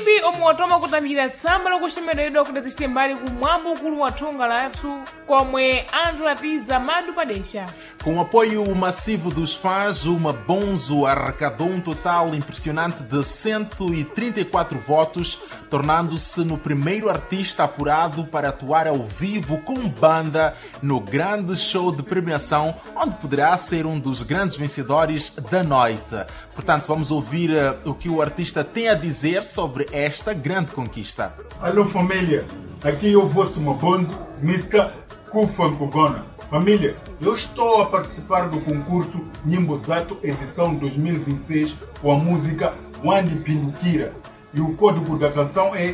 Wanyimbi omuwatoma kutambira tsamba lokuchemeredwa kuti ziste mbali kumwambo ukulu wa thunga lathu komwe anzulatiza madu padesha. Com o apoio massivo dos fãs, o Mabonzo arrecadou um total impressionante de 134 votos, tornando-se no primeiro artista apurado para atuar ao vivo com banda no grande show de premiação, onde poderá ser um dos grandes vencedores da noite. Portanto, vamos ouvir o que o artista tem a dizer sobre esta grande conquista. Alô família, aqui é o vosso Mabonzo, Miska Kufankugona. Família, eu estou a participar do concurso Nyimbo Zato edição 2026 com a música Wandi Pindukira e o código da canção é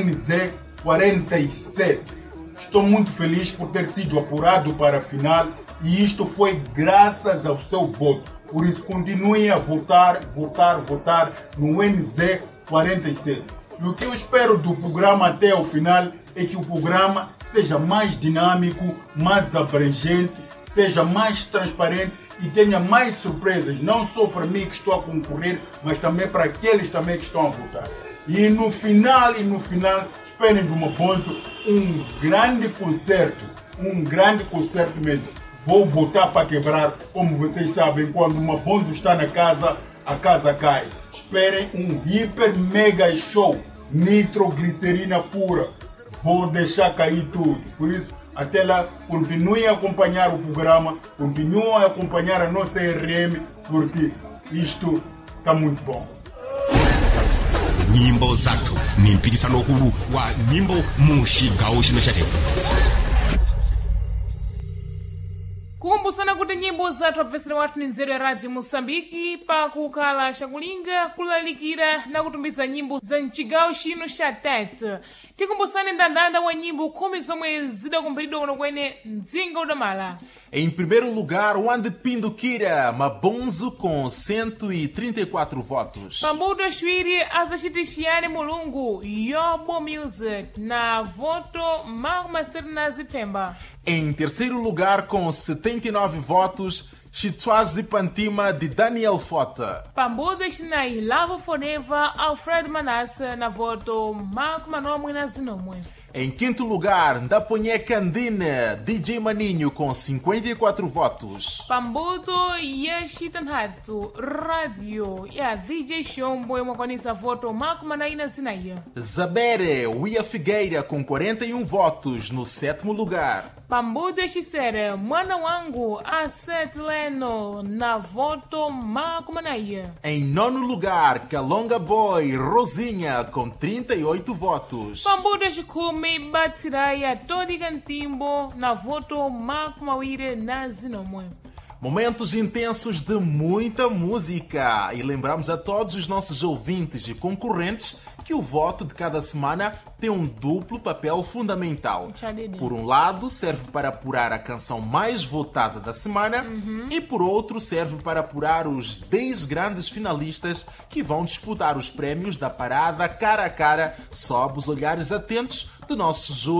NZ47. Estou muito feliz por ter sido apurado para a final e isto foi graças ao seu voto. Por isso continuem a votar no NZ47. E o que eu espero do programa até o final é que o programa seja mais dinâmico, mais abrangente, seja mais transparente e tenha mais surpresas, não só para mim que estou a concorrer, mas também para aqueles também que estão a votar. E no final, esperem do Mabonzo um grande concerto mesmo. Vou botar para quebrar, como vocês sabem, quando o Mabonzo está na casa, a casa cai. Esperem um hiper mega show, nitroglicerina pura. Vou deixar cair tudo. Por isso, até lá, continuem a acompanhar o programa, continuem a acompanhar a nossa RM, porque isto está muito bom. Nyimbo Zato ni mpikisano huru wa nyimbo mushigawo shino cha tete. Kukumbusana kuti nyimbo zathu apvesera wathu ni nzeru ya Radio Moçambique pa kukhala chakulinga kulalikira na kutumbiza nyimbo za mchigawo chino cha Tete. Tikumbusane ndandanda wa nyimbo 10 zomwe zidakumbiridwa kuno kwene mdzinga udamala. Em primeiro lugar, Wandi Pindukira, Mabonzo com 134 votos. Pambuto aciwiri azacitixiyane mulungu Yobo Music na voto Magma Sernazi Pemba. Em terceiro lugar, com 79 votos, Chitwazi Pantima de Daniel Fota. Pambuto acinayi Love Forever Alfred Manassa na voto Magma Nomwe na Zinomwe. Em quinto lugar, Ndaponye Candine, DJ Maninho com 54 votos. Pambuto Yashitanhatu Radio ya DJ Shombo imwakwanisa voto Magma na ina Zinaya. Zabere Wia Figueira com 41 votos no sétimo lugar. Pambuto Yashisere Mwana Wangu Aset Leno na voto Magma na ia. Em nono lugar, Kalonga Boy Rosinha com 38 votos. Pambuto Yashikumi Batsiraya Todi Cantimbo na voto Magma Wire na Zinomwe. Momentos intensos de muita música. E lembramos a todos os nossos ouvintes e concorrentes que o voto de cada semana tem um duplo papel fundamental. Por um lado, serve para apurar a canção mais votada da semana e por outro, serve para apurar os 10 grandes finalistas que vão disputar os prémios da parada cara a cara, sob os olhares atentos do nosso júri